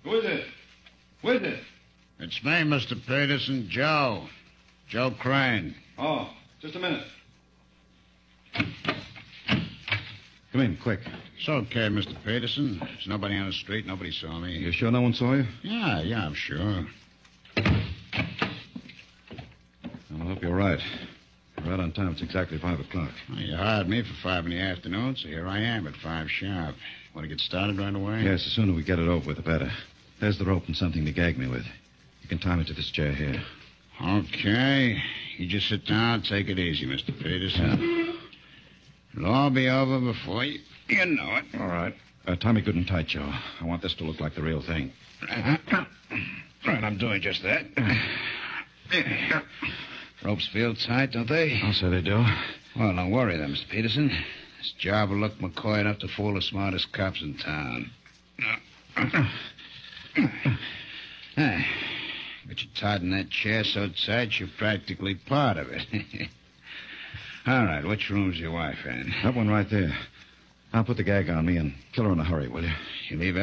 Who is it? Who is it? It's me, Mr. Peterson, Joe. Joe Crane. Oh, just a minute. Come in, quick. It's okay, Mr. Peterson. There's nobody on the street. Nobody saw me. You sure no one saw you? Yeah, I'm sure. I hope you're right. You're right on time. It's exactly 5 o'clock. Well, you hired me for 5 in the afternoon, so here I am at 5 sharp. Want to get started right away? Yes, the sooner we get it over with, the better. There's the rope and something to gag me with. You can tie me to this chair here. Okay. You just sit down. Take it easy, Mr. Peterson. It'll all be over before you know it. All right. Tie me good and tight, Joe. I want this to look like the real thing. Right, I'm doing just that. Ropes feel tight, don't they? I'll say they do. Well, don't worry then, Mr. Peterson. This job will look McCoy enough to fool the smartest cops in town. But you're tied in that chair so tight you're practically part of it. All right, which room's your wife in? That one right there. I'll put the gag on me and kill her in a hurry, will you? You leave